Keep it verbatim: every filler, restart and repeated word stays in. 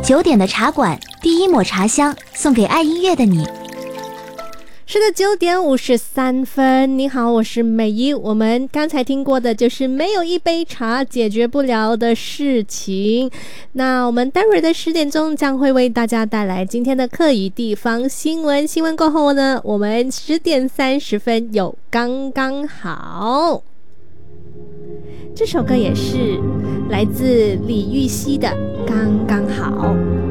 九点的茶馆，第一抹茶香送给爱音乐的你。 是的，九点五十三分。你好，我是美一。我们刚才听过的就是没有一杯茶解决不了的事情。那我们待会儿的十点钟将会为大家带来今天的客语地方新闻。新闻过后呢，我们十点三十分有刚刚好。这首歌也是来自李玉玺的《刚刚好》。